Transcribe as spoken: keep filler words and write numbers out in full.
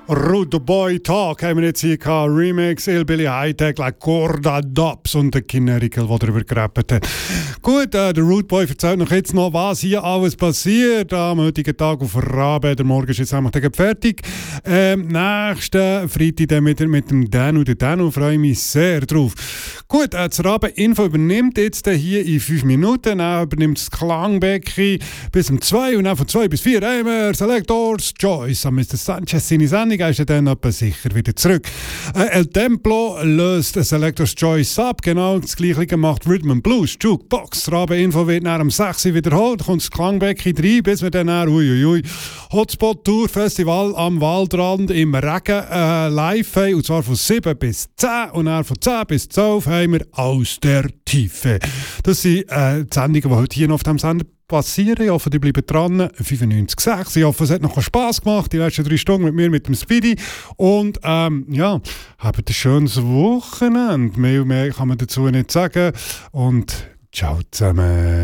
Rude Boy Talk haben wir jetzt hier gehabt. Remix, Hillbilly Hightech, like Gorda Dobbs und der Kinerikel, der darüber gerappt hat. Gut, äh, der Rude Boy erzählt noch jetzt noch, was hier alles passiert am heutigen Tag auf Rabe. Der Morgen ist jetzt einfach fertig. Ähm, nächsten Freitag dann wieder mit dem Danu. Der Danu freue ich mich sehr drauf. Gut, äh, das Rabe-Info übernimmt jetzt hier in fünf Minuten. Dann übernimmt das Klangbecken bis um zwei und dann von zwei bis vier haben wir Selectors Choice. Mister Sanchez seine Sendung ist dann etwa sicher wieder zurück. Äh, El Templo löst Selectors Choice ab. Genau das Gleiche macht Rhythm and Blues, Jukebox. Rabe-Info wird nach um sechs Uhr wiederholt. Da kommt das Klangbecken rein, bis wir dann nach, uiuiui, Hotspot Tour Festival am Waldrand im Regen äh, live haben. Und zwar von sieben bis zehn und dann von zehn bis zwölf haben wir aus der Tiefe. Das sind äh, die Sendungen, die heute hier noch auf dem Sender passieren. Ich hoffe, die bleiben dran. fünfundneunzig Komma sechs. Ich hoffe, es hat noch Spass gemacht. Die letzten drei Stunden mit mir, mit dem Speedy. Und ähm, ja, habt ein schönes Wochenende. Mehr und mehr kann man dazu nicht sagen. Und ciao zusammen.